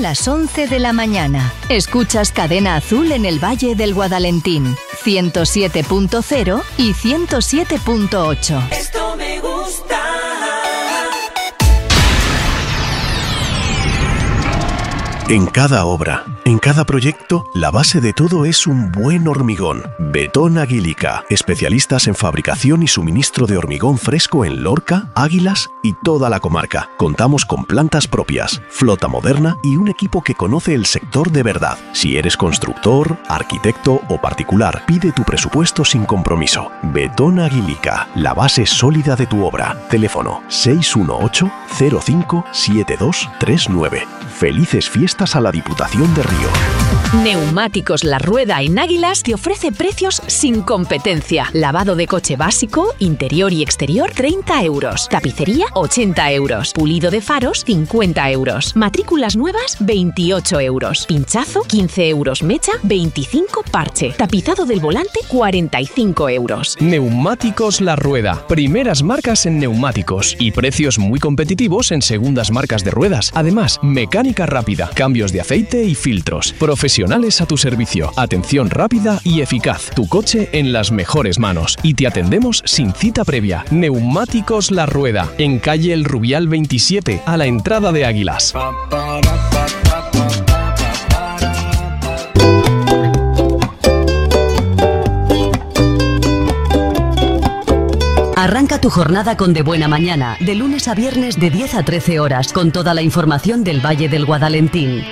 Son las 11 de la mañana. Escuchas Cadena Azul en el Valle del Guadalentín, 107.0 y 107.8. Esto me gusta. En cada obra, en cada proyecto, la base de todo es un buen hormigón. Betón Aguilica, especialistas en fabricación y suministro de hormigón fresco en Lorca, Águilas y toda la comarca. Contamos con plantas propias, flota moderna y un equipo que conoce el sector de verdad. Si eres constructor, arquitecto o particular, pide tu presupuesto sin compromiso. Betón Aguilica, la base sólida de tu obra. Teléfono 618 05 7239. Felices fiestas a la Diputación de Río. Neumáticos La Rueda en Águilas te ofrece precios sin competencia. Lavado de coche básico, interior y exterior, 30 euros. Tapicería, 80 euros. Pulido de faros, 50 euros. Matrículas nuevas, 28 euros. Pinchazo, 15 euros. Mecha, 25 parche. Tapizado del volante, 45 euros. Neumáticos La Rueda. Primeras marcas en neumáticos y precios muy competitivos en segundas marcas de ruedas. Además, mecánica rápida, cambios de aceite y filtros. Profesionales a tu servicio. Atención rápida y eficaz. Tu coche en las mejores manos. Y te atendemos sin cita previa. Neumáticos La Rueda. En calle El Rubial 27, a la entrada de Águilas. Arranca tu jornada con De Buena Mañana, de lunes a viernes de 10 a 13 horas, con toda la información del Valle del Guadalentín.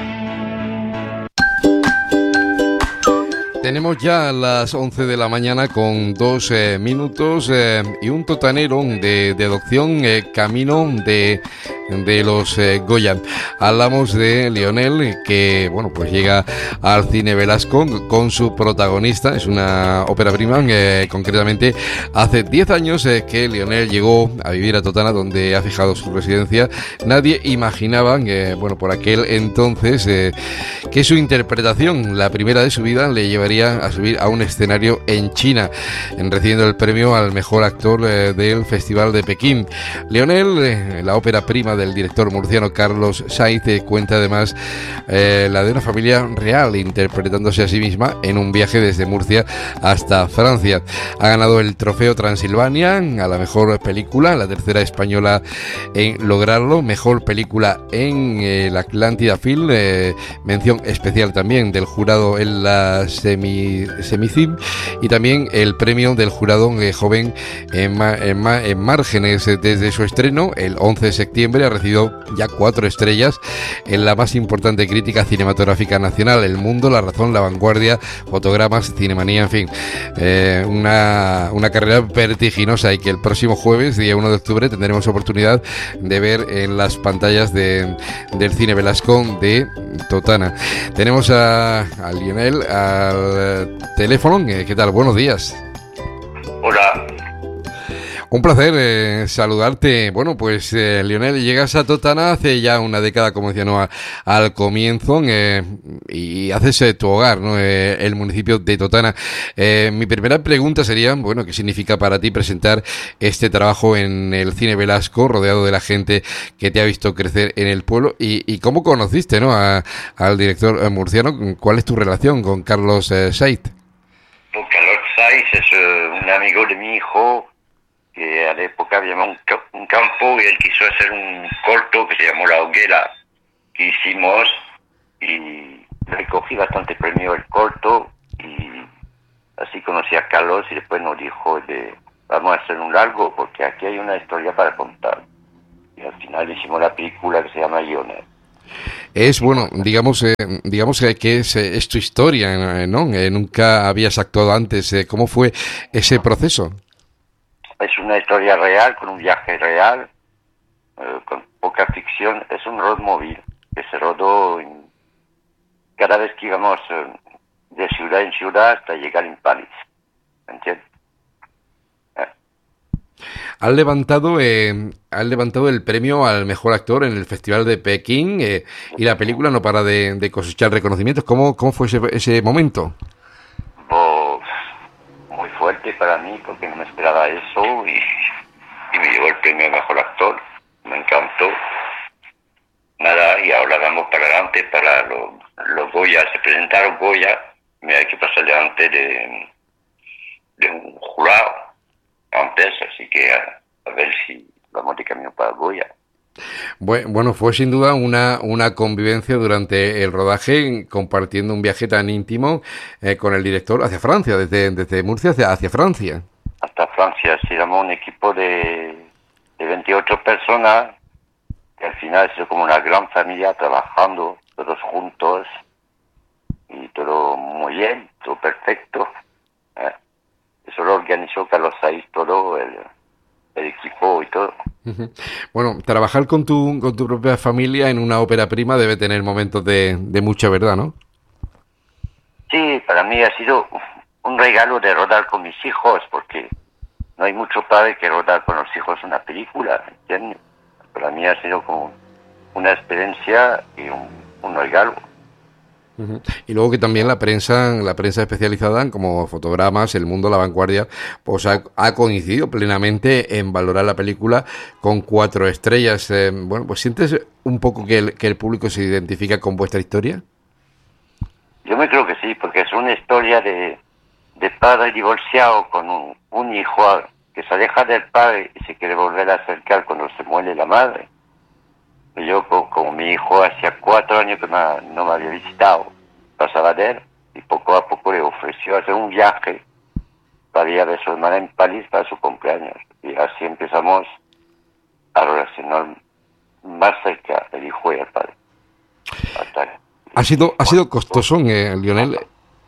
Tenemos ya las 11 de la mañana con 2 minutos y un totanero de adopción camino de los Goya. Hablamos de Lionel, que bueno, pues llega al Cine Velasco con su protagonista. Es una ópera prima, concretamente hace 10 años que Lionel llegó a vivir a Totana, donde ha fijado su residencia. Nadie imaginaba, bueno, por aquel entonces, que su interpretación, la primera de su vida, le llevaría a subir a un escenario en China, recibiendo el premio al mejor actor del Festival de Pekín. Lionel, la ópera prima del director murciano Carlos Saiz, cuenta además la de una familia real, interpretándose a sí misma en un viaje desde Murcia hasta Francia. Ha ganado el trofeo Transilvania a la mejor película, la tercera española en lograrlo, mejor película en la Atlántida Film, mención especial también del jurado en la Semicim, y también el premio del jurado joven en Márgenes. Desde su estreno el 11 de septiembre ha recibido ya 4 estrellas en la más importante crítica cinematográfica nacional: El Mundo, La Razón, La Vanguardia, Fotogramas, Cinemanía, en fin, una carrera vertiginosa, y que el próximo jueves, día 1 de octubre, tendremos oportunidad de ver en las pantallas del Cine Velasco de Totana. Tenemos a Lionel al teléfono. ¿Qué tal? Buenos días. Hola. Un placer saludarte. Bueno, pues Lionel, llegas a Totana hace ya una década, como decía, ¿no? Al comienzo, y haces tu hogar, ¿no? El municipio de Totana. Mi primera pregunta sería, bueno, ¿qué significa para ti presentar este trabajo en el Cine Velasco, rodeado de la gente que te ha visto crecer en el pueblo? ¿Y cómo conociste, ¿no? al director murciano? ¿Cuál es tu relación con Carlos Saiz? Pues Carlos Saiz es un amigo de mi hijo, que a la época había un campo y él quiso hacer un corto que se llamó La Hoguera, que hicimos, y recogí bastante premio el corto, y así conocí a Carlos, y después nos dijo vamos a hacer un largo porque aquí hay una historia para contar, y al final hicimos la película que se llama Lionel. Es, bueno, digamos que es tu historia, ¿no? Nunca habías actuado antes. ¿Cómo fue ese proceso? Es una historia real, con un viaje real, con poca ficción. Es un road movie que se rodó cada vez que íbamos de ciudad en ciudad hasta llegar en París. ¿Entiendes? Has levantado el premio al mejor actor en el Festival de Pekín, y la película no para de cosechar reconocimientos. ¿Cómo fue ese momento? Muy fuerte para mí, porque no me esperaba eso, y me llevó el premio al mejor actor. Me encantó. Nada, y ahora vamos para adelante para los Goya. Se presentaron Goya, me hay que pasar delante de un jurado antes, así que a ver si vamos de camino para Goya. Bueno, fue sin duda una convivencia durante el rodaje, compartiendo un viaje tan íntimo con el director hacia Francia, desde Murcia hacia Francia. Hasta Francia, sí, éramos un equipo de 28 personas, que al final ha sido como una gran familia trabajando, todos juntos, y todo muy bien, todo perfecto. Eso lo organizó Carlos Saiz todo, el equipo y todo. Bueno, trabajar con tu propia familia en una ópera prima debe tener momentos de mucha verdad, ¿no? Sí, para mí ha sido un regalo de rodar con mis hijos, porque no hay mucho padre que rodar con los hijos una película, ¿entiendes? Para mí ha sido como una experiencia y un regalo. Y luego que también la prensa especializada como Fotogramas, El Mundo, La Vanguardia, pues ha coincidido plenamente en valorar la película con 4 estrellas. Bueno, pues ¿sientes un poco que el público se identifica con vuestra historia? Yo me creo que sí, porque es una historia de padre divorciado con un hijo que se aleja del padre y se quiere volver a acercar cuando se muere la madre. Yo, como mi hijo hacía 4 años que no me había visitado, pasaba de él, y poco a poco le ofreció hacer un viaje para ir a ver a su hermana en París para su cumpleaños. Y así empezamos a relacionar más cerca el hijo y el padre. ¿Ha sido costoso, Lionel,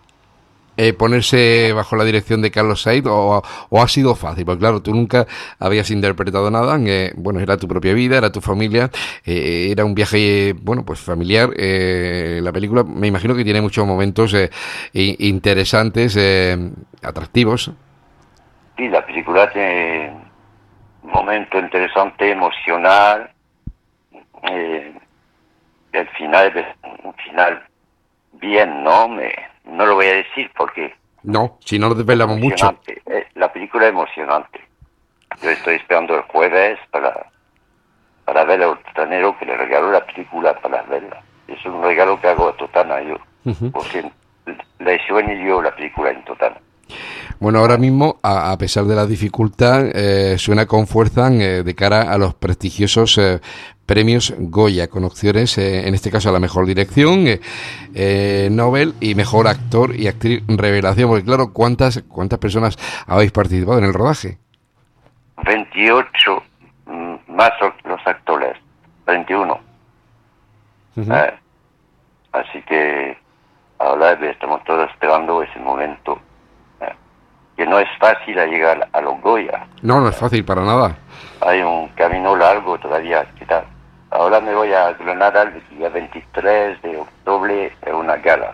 ponerse bajo la dirección de Carlos Saiz o ha sido fácil? Porque claro, tú nunca habías interpretado nada, bueno, era tu propia vida, era tu familia, era un viaje, bueno, pues familiar. La película me imagino que tiene muchos momentos interesantes, atractivos. Sí, la película tiene un momento interesante, emocional, el final es un final bien, ¿no? No lo voy a decir porque... No, si no lo desvelamos mucho. La película es emocionante. Yo estoy esperando el jueves para ver al Totanero, que le regaló la película para verla. Es un regalo que hago a Totana yo, porque le sueño yo la película en Totana. Bueno, ahora mismo, a pesar de la dificultad, suena con fuerza de cara a los prestigiosos premios Goya, con opciones, en este caso a la mejor dirección, Nobel y mejor actor y actriz revelación. Porque claro, ¿cuántas personas habéis participado en el rodaje? 28 más los actores, 21. Así que ahora estamos todos esperando ese momento. Que no es fácil llegar a los Goya. No es fácil para nada. Hay un camino largo todavía que dar. Ahora me voy a Granada el día 23 de octubre en una gala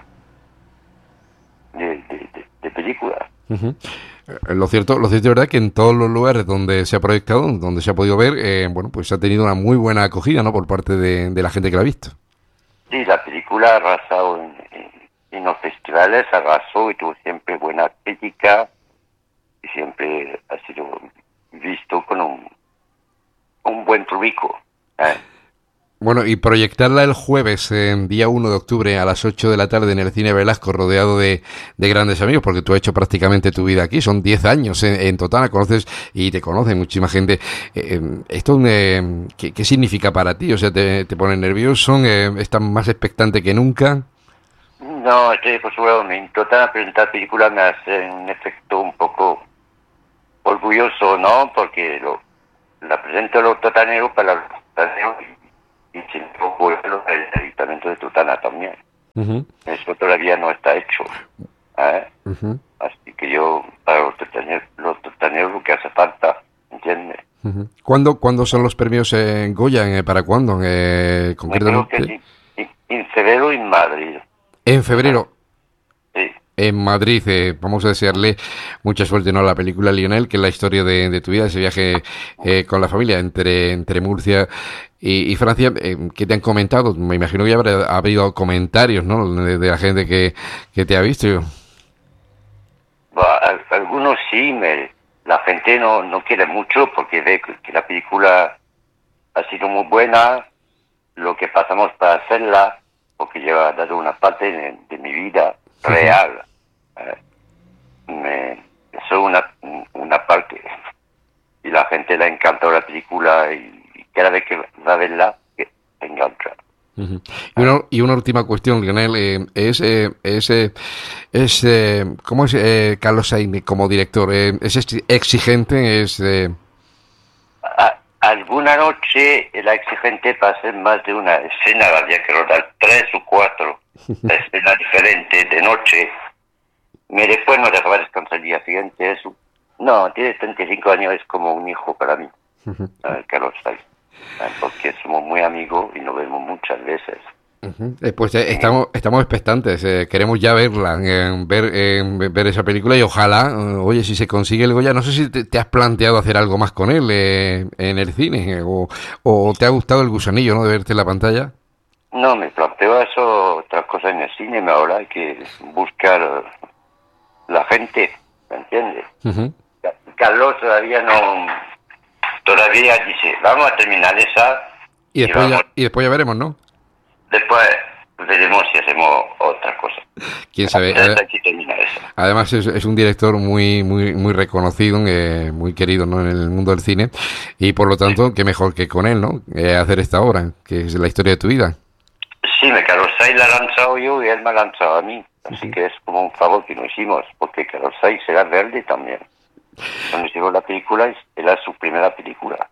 de películas. Lo cierto es verdad que en todos los lugares donde se ha proyectado, donde se ha podido ver, bueno, pues ha tenido una muy buena acogida, ¿no?, por parte de la gente que la ha visto. Sí, la película ha arrasado en los festivales, arrasó y tuvo siempre buena crítica. Y siempre ha sido visto con un buen público. Bueno, y proyectarla el jueves, día 1 de octubre, a las 8 de la tarde en el Cine Velasco, rodeado de grandes amigos, porque tú has hecho prácticamente tu vida aquí, son 10 años en Totana, conoces y te conoce muchísima gente. ¿Esto qué significa para ti? O sea, ¿te pone nervioso? ¿Estás más expectante que nunca? No, estoy por supuesto, en Totana presentar películas me hace un efecto un poco orgulloso, ¿no? Porque la presento a los totaneros para los totaneros y si no vuelvo el ayuntamiento de Totana también. Eso todavía no está hecho. Así que yo, para los totaneros lo que hace falta, ¿entiendes? ¿Cuándo son los premios Goya? ¿Para cuándo? Concretamente. Creo que sí, en febrero en Madrid. En febrero. Sí. En Madrid, vamos a desearle mucha suerte, ¿no?, a la película Lionel, que es la historia de tu vida, ese viaje con la familia entre Murcia y Francia. ¿Qué te han comentado? Me imagino que ya habrá habido comentarios, ¿no?, de la gente que te ha visto. Algunos sí, la gente no quiere mucho porque ve que la película ha sido muy buena lo que pasamos para hacerla, porque yo he dado una parte de mi vida real. Eso una parte. Y la gente le ha encantado la película y cada vez que va a verla, que te engancha. Y una última cuestión, Lionel, ¿cómo es Carlos Sainz como director? ¿Es exigente? Alguna noche era exigente para hacer más de una escena, había que rodar 3 o 4 escenas diferentes de noche. Y después no dejaba descansar el día siguiente. Eso. No, tiene 35 años, es como un hijo para mí, Carlos Sainz, porque somos muy amigos y nos vemos muchas veces. Pues estamos expectantes, queremos ya verla, ver esa película y ojalá, oye, si se consigue el Goya, no sé si te has planteado hacer algo más con él en el cine o te ha gustado el gusanillo, ¿no?, de verte en la pantalla. No, me planteo eso, otra cosa en el cine, ahora hay que buscar la gente, ¿me entiendes? Carlos todavía dice, vamos a terminar esa y después ya veremos, ¿no? Después veremos si hacemos otra cosa. Quién sabe. Además es un director muy reconocido, muy querido, ¿no?, en el mundo del cine, y por lo tanto qué mejor que con él, ¿no?, hacer esta obra que es la historia de tu vida. Sí, Carlos Sainz la he lanzado yo y él me ha lanzado a mí, así que es como un favor que nos hicimos, porque Carlos Sainz será verde también. Cuando llegó la película, era su primera película.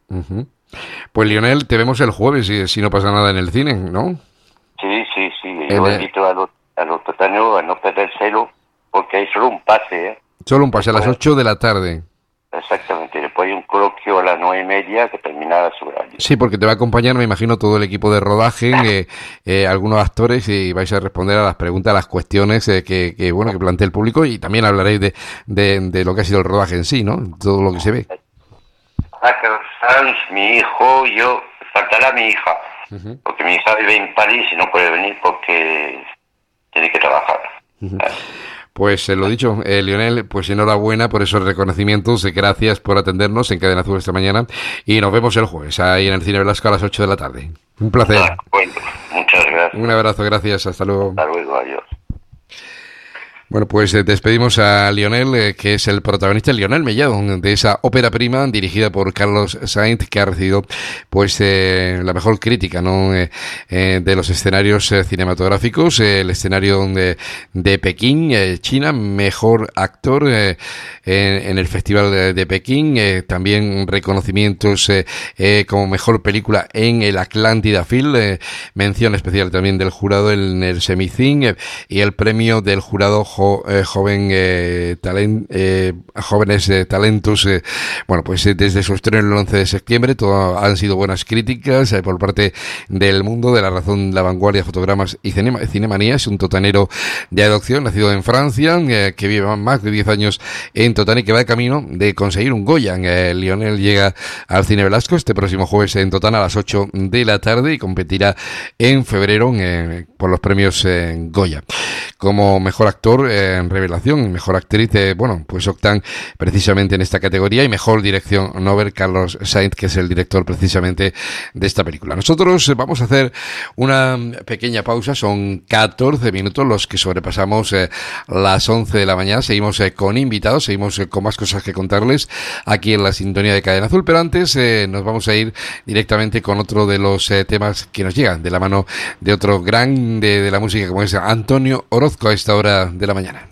Pues Lionel, te vemos el jueves si no pasa nada en el cine, ¿no? Sí. Yo invito a los totaneros a no perdérselo, porque hay solo un pase. Solo un pase a las 8 de la tarde. Exactamente. Después hay un coloquio a las 9:30 que termina a su horario. Sí, porque te va a acompañar, me imagino, todo el equipo de rodaje, algunos actores, y vais a responder a las preguntas, a las cuestiones que plantea el público, y también hablaréis de lo que ha sido el rodaje en sí, ¿no? Todo lo que se ve. Carlos Sainz, mi hijo, yo, faltará mi hija, porque mi hija vive en París y no puede venir porque tiene que trabajar. Pues lo dicho, Lionel, pues enhorabuena por esos reconocimientos, gracias por atendernos en Cadena Azul esta mañana, y nos vemos el jueves ahí en el Cine Velasco a las 8 de la tarde. Un placer. Bueno, muchas gracias. Un abrazo, gracias, hasta luego. Hasta luego, adiós. Bueno, pues despedimos a Lionel, que es el protagonista, Lionel Mellado, de esa ópera prima dirigida por Carlos Sainz, que ha recibido pues la mejor crítica, ¿no?, de los escenarios cinematográficos, el escenario de Pekín, China, mejor actor en el Festival de Pekín, también reconocimientos como mejor película en el Atlántida Film, mención especial también del jurado en el Semicine, y el premio del jurado jóvenes talentos. Bueno, pues desde su estreno el 11 de septiembre todo han sido buenas críticas por parte del mundo, de La Razón, La Vanguardia, Fotogramas y Cinemanía. Es un totanero de adopción, nacido en Francia, que vive más de 10 años en Totana y que va de camino de conseguir un Goya. Lionel llega al Cine Velasco este próximo jueves en Totana a las 8 de la tarde y competirá en febrero por los premios Goya. Como mejor actor en revelación, mejor actriz, pues optan precisamente en esta categoría, y mejor dirección Nobel Carlos Sainz, que es el director precisamente de esta película. Nosotros vamos a hacer una pequeña pausa, son 14 minutos los que sobrepasamos las 11 de la mañana, seguimos con invitados, seguimos con más cosas que contarles aquí en la sintonía de Cadena Azul, pero antes nos vamos a ir directamente con otro de los temas que nos llegan de la mano de otro gran de la música, como es Antonio Orozco, a esta hora de la mañana.